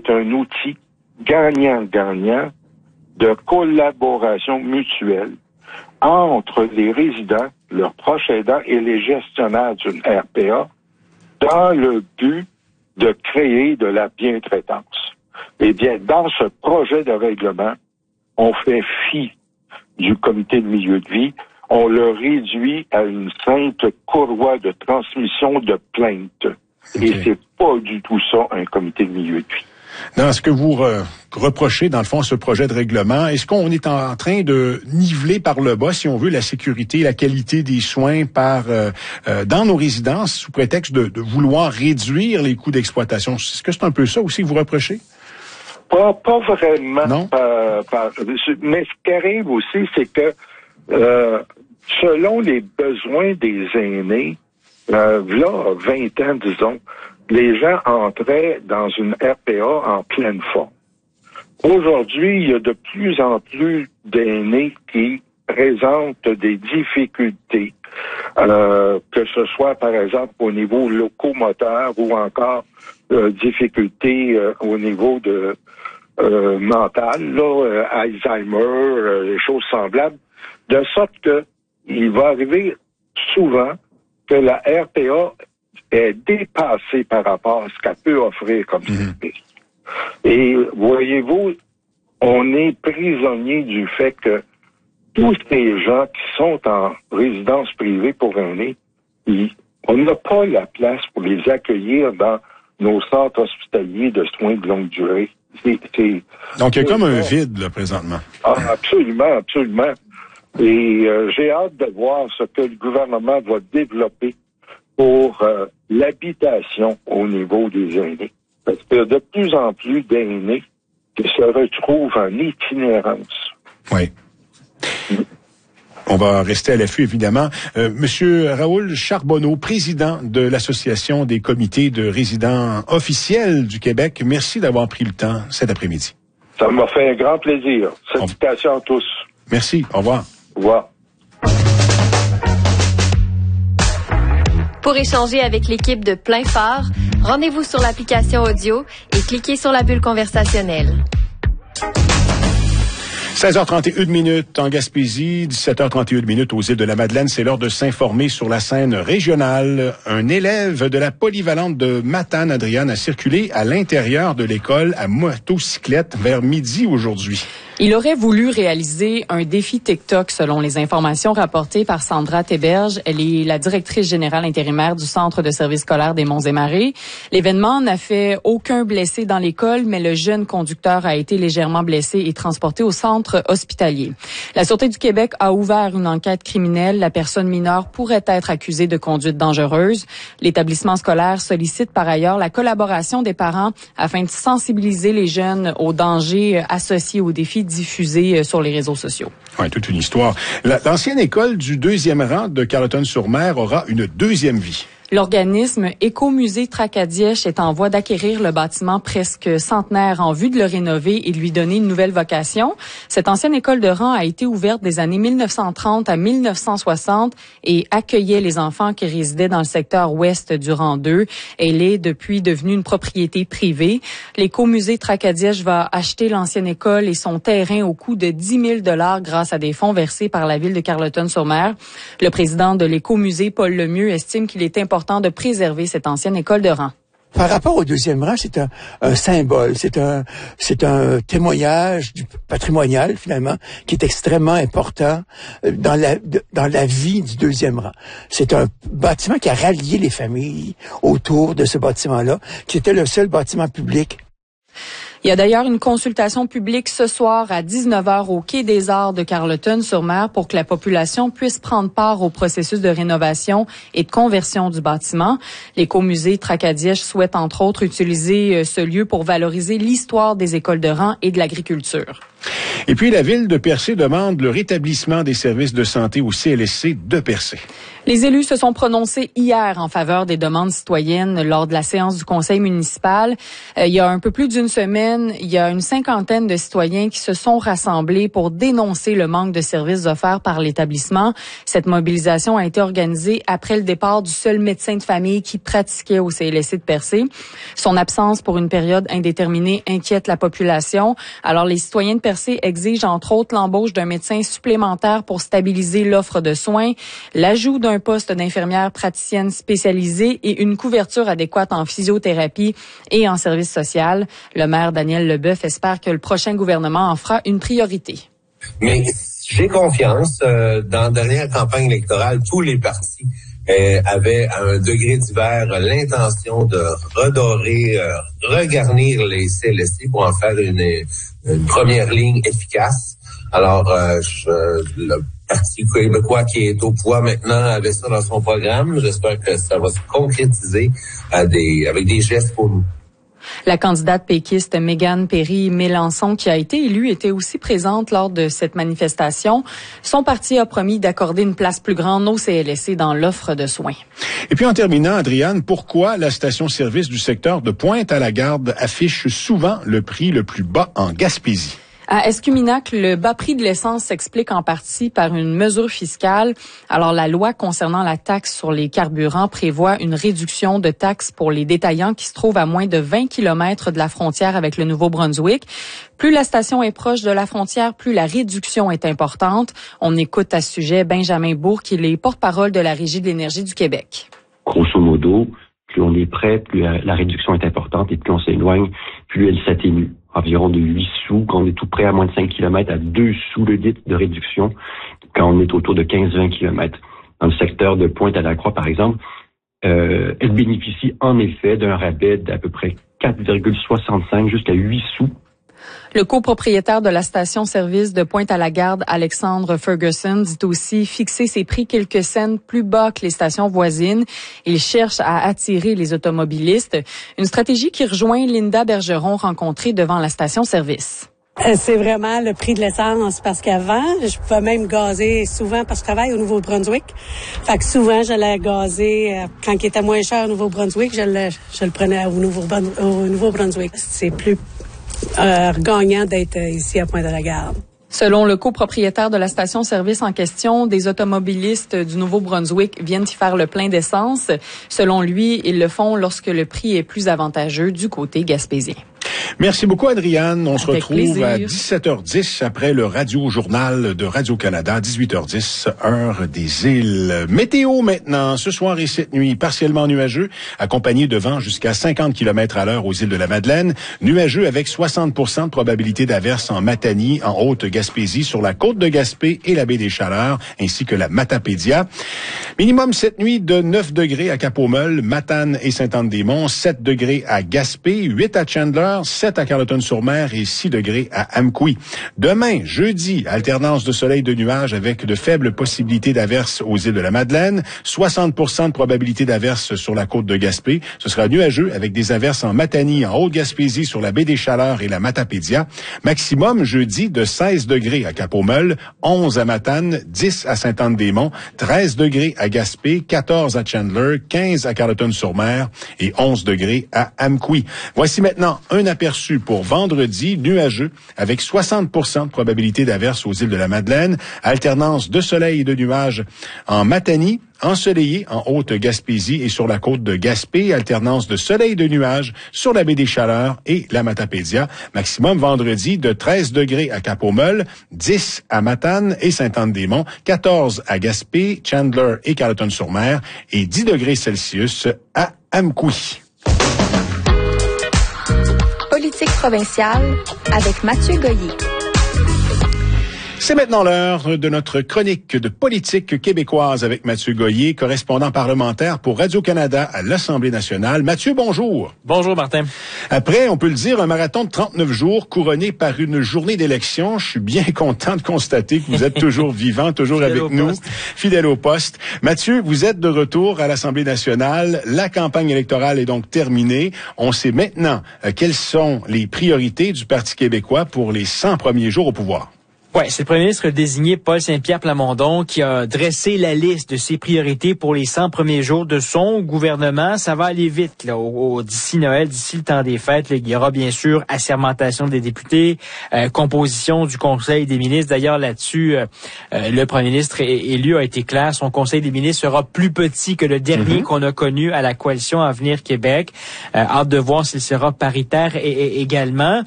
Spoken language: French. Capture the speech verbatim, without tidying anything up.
est un outil gagnant-gagnant de collaboration mutuelle entre les résidents, leurs proches aidants et les gestionnaires d'une R P A dans le but de créer de la bientraitance. Eh bien, dans ce projet de règlement, on fait fi du comité de milieu de vie, on le réduit à une simple courroie de transmission de plaintes. Okay. Et c'est pas du tout ça, un comité de milieu de vie. Dans ce que vous re- reprochez, dans le fond, ce projet de règlement, est-ce qu'on est en train de niveler par le bas, si on veut, la sécurité, la qualité des soins par euh, euh, dans nos résidences, sous prétexte de, de vouloir réduire les coûts d'exploitation? Est-ce que c'est un peu ça aussi que vous reprochez? Pas, pas vraiment. Non? Par, par, mais ce qui arrive aussi, c'est que euh, selon les besoins des aînés, euh, là, vingt ans, disons, les gens entraient dans une R P A en pleine forme. Aujourd'hui, il y a de plus en plus d'aînés qui présentent des difficultés, euh, que ce soit, par exemple, au niveau locomoteur ou encore euh, difficultés euh, au niveau de euh, mental, là, euh, Alzheimer, euh, des choses semblables, de sorte que il va arriver souvent que la R P A est dépassée par rapport à ce qu'elle peut offrir comme service. Mmh. Et voyez-vous, on est prisonnier du fait que tous ces gens qui sont en résidence privée pour aînés, ils, on n'a pas la place pour les accueillir dans nos centres hospitaliers de soins de longue durée. C'est, c'est, Donc, il y a comme un vide, là, présentement. Ah, absolument, absolument. Et euh, j'ai hâte de voir ce que le gouvernement va développer pour euh, l'habitation au niveau des aînés. Parce que de plus en plus d'aînés qui se retrouvent en itinérance. Oui. Mmh. On va rester à l'affût, évidemment. Euh, Monsieur Raoul Charbonneau, président de l'Association des comités de résidents officiels du Québec, merci d'avoir pris le temps cet après-midi. Ça m'a fait un grand plaisir. Salutations à tous. Merci. Au revoir. Au revoir. Pour échanger avec l'équipe de Plein Phare, rendez-vous sur l'application audio et cliquez sur la bulle conversationnelle. seize heures trente et une minutes en Gaspésie, dix-sept heures trente et une minutes aux îles de la Madeleine. C'est l'heure de s'informer sur la scène régionale. Un élève de la polyvalente de Matane, Adriane, a circulé à l'intérieur de l'école à motocyclette vers midi aujourd'hui. Il aurait voulu réaliser un défi TikTok selon les informations rapportées par Sandra Théberge. Elle est la directrice générale intérimaire du Centre de service scolaire des Monts-et-Marais. L'événement n'a fait aucun blessé dans l'école, mais le jeune conducteur a été légèrement blessé et transporté au centre hospitalier. La Sûreté du Québec a ouvert une enquête criminelle. La personne mineure pourrait être accusée de conduite dangereuse. L'établissement scolaire sollicite par ailleurs la collaboration des parents afin de sensibiliser les jeunes aux dangers associés aux défis diffusés sur les réseaux sociaux. Oui, toute une histoire. La, l'ancienne école du deuxième rang de Carleton-sur-Mer aura une deuxième vie. L'organisme Écomusée Tracadie-Esche est en voie d'acquérir le bâtiment presque centenaire en vue de le rénover et de lui donner une nouvelle vocation. Cette ancienne école de rang a été ouverte des années mille neuf cent trente à mille neuf cent soixante et accueillait les enfants qui résidaient dans le secteur ouest du rang deux. Elle est depuis devenue une propriété privée. L'Écomusée Tracadie-Esche va acheter l'ancienne école et son terrain au coût de dix mille dollars grâce à des fonds versés par la ville de Carleton-sur-Mer. Le président de l'Écomusée, Paul Lemieux, estime qu'il est important de préserver cette ancienne école de rang. Par rapport au deuxième rang, c'est un, un symbole, c'est un, c'est un témoignage du patrimonial finalement qui est extrêmement important dans la, dans la vie du deuxième rang. C'est un bâtiment qui a rallié les familles autour de ce bâtiment-là, qui était le seul bâtiment public. Il y a d'ailleurs une consultation publique ce soir à dix-neuf heures au Quai des Arts de Carleton-sur-Mer pour que la population puisse prendre part au processus de rénovation et de conversion du bâtiment. L'écomusée Tracadie-Esche souhaite entre autres utiliser ce lieu pour valoriser l'histoire des écoles de rang et de l'agriculture. Et puis, la ville de Percé demande le rétablissement des services de santé au C L S C de Percé. Les élus se sont prononcés hier en faveur des demandes citoyennes lors de la séance du conseil municipal. Euh, il y a un peu plus d'une semaine, il y a une cinquantaine de citoyens qui se sont rassemblés pour dénoncer le manque de services offerts par l'établissement. Cette mobilisation a été organisée après le départ du seul médecin de famille qui pratiquait au C L S C de Percé. Son absence pour une période indéterminée inquiète la population. Alors, les citoyens de Percé exigent entre autres l'embauche d'un médecin supplémentaire pour stabiliser l'offre de soins, l'ajout d'un poste d'infirmière praticienne spécialisée et une couverture adéquate en physiothérapie et en service social. Le maire Daniel Leboeuf espère que le prochain gouvernement en fera une priorité. Mais j'ai confiance. Euh, dans la dernière campagne électorale, tous les partis euh, avaient à un degré divers l'intention de redorer, euh, regarnir les C L S C pour en faire une, une première ligne efficace. Alors, euh, je, le Parti québécois qui est au pouvoir maintenant avait ça dans son programme. J'espère que ça va se concrétiser à des, avec des gestes pour nous. La candidate péquiste Mégane Perry-Mélençon, qui a été élue, était aussi présente lors de cette manifestation. Son parti a promis d'accorder une place plus grande au C L S C dans l'offre de soins. Et puis en terminant, Adriane, pourquoi la station-service du secteur de Pointe-à-la-Garde affiche souvent le prix le plus bas en Gaspésie? À Escuminac, le bas prix de l'essence s'explique en partie par une mesure fiscale. Alors, la loi concernant la taxe sur les carburants prévoit une réduction de taxes pour les détaillants qui se trouvent à moins de vingt kilomètres de la frontière avec le Nouveau-Brunswick. Plus la station est proche de la frontière, plus la réduction est importante. On écoute à ce sujet Benjamin Bourg, qui est porte-parole de la Régie de l'énergie du Québec. Grosso modo, plus on est près, plus la réduction est importante et plus on s'éloigne, plus elle s'atténue. Environ de huit sous, quand on est tout près à moins de cinq kilomètres, à deux sous le litre de réduction, quand on est autour de quinze à vingt kilomètres. Dans le secteur de Pointe-à-la-Croix, par exemple, euh, elle bénéficie en effet d'un rabais d'à peu près quatre virgule soixante-cinq jusqu'à huit sous. Le copropriétaire de la station-service de Pointe-à-la-Garde, Alexandre Ferguson, dit aussi fixer ses prix quelques cents plus bas que les stations voisines. Il cherche à attirer les automobilistes. Une stratégie qui rejoint Linda Bergeron rencontrée devant la station-service. C'est vraiment le prix de l'essence parce qu'avant, je pouvais même gazer souvent parce que je travaille au Nouveau-Brunswick. Fait que souvent, j'allais gazer euh, quand il était moins cher au Nouveau-Brunswick, je le, je le prenais au, Nouveau, au Nouveau-Brunswick. C'est plus euh, gagnant d'être ici à Pointe-à-la-Garde. Selon le copropriétaire de la station-service en question, des automobilistes du Nouveau-Brunswick viennent y faire le plein d'essence. Selon lui, ils le font lorsque le prix est plus avantageux du côté gaspésien. Merci beaucoup, Adriane. On Avec se retrouve plaisir. à dix-sept heures dix après le Radio-Journal de Radio-Canada, dix-huit heures dix, heure des îles. Météo maintenant, ce soir et cette nuit, partiellement nuageux, accompagné de vent jusqu'à cinquante kilomètres à l'heure aux îles de la Madeleine. Nuageux avec soixante pour cent de probabilité d'averse en Matanie, en Haute-Gaspésie, sur la côte de Gaspé et la baie des Chaleurs, ainsi que la Matapédia. Minimum cette nuit de neuf degrés à Cap-aux-Meules, Matane et Sainte-Anne-des-Monts, sept degrés à Gaspé, huit à Chandler, sept à Carleton-sur-Mer et six degrés à Amqui. Demain, jeudi, alternance de soleil et de nuages avec de faibles possibilités d'averses aux îles de la Madeleine, soixante pour cent de probabilité d'averses sur la côte de Gaspé. Ce sera nuageux avec des averses en Matanie, en Haute-Gaspésie, sur la baie des Chaleurs et la Matapédia. Maximum jeudi de seize degrés à Cap-aux-Meules, onze à Matane, dix à Sainte-Anne-des-Monts, treize degrés à Gaspé, quatorze à Chandler, quinze à Carleton-sur-Mer et onze degrés à Amqui. Voici maintenant un aperçu pour vendredi, nuageux, avec soixante pour cent de probabilité d'averse aux îles de la Madeleine, alternance de soleil et de nuages en Matanie, ensoleillé en Haute-Gaspésie et sur la côte de Gaspé, alternance de soleil et de nuages sur la baie des Chaleurs et la Matapédia. Maximum vendredi de treize degrés à Cap-aux-Meules, dix à Matane et Sainte-Anne-des-Monts, quatorze à Gaspé, Chandler et Carleton-sur-Mer et dix degrés Celsius à Amqui. Politique provinciale avec Mathieu Goyer. C'est maintenant l'heure de notre chronique de politique québécoise avec Mathieu Goyer, correspondant parlementaire pour Radio-Canada à l'Assemblée nationale. Mathieu, bonjour. Bonjour, Martin. Après, on peut le dire, un marathon de trente-neuf jours couronné par une journée d'élection. Je suis bien content de constater que vous êtes toujours vivant, toujours avec nous, poste. fidèle au poste. Mathieu, vous êtes de retour à l'Assemblée nationale. La campagne électorale est donc terminée. On sait maintenant euh, quelles sont les priorités du Parti québécois pour les cent premiers jours au pouvoir. Oui, c'est le premier ministre désigné Paul Saint-Pierre Plamondon qui a dressé la liste de ses priorités pour les cent premiers jours de son gouvernement. Ça va aller vite là, au, au, d'ici Noël, d'ici le temps des fêtes. Là, il y aura bien sûr assermentation des députés, euh, composition du Conseil des ministres. D'ailleurs, là-dessus, euh, euh, le premier ministre élu a été clair. Son Conseil des ministres sera plus petit que le dernier mm-hmm. qu'on a connu à la Coalition Avenir Québec. Euh, hâte de voir s'il sera paritaire et, et, également.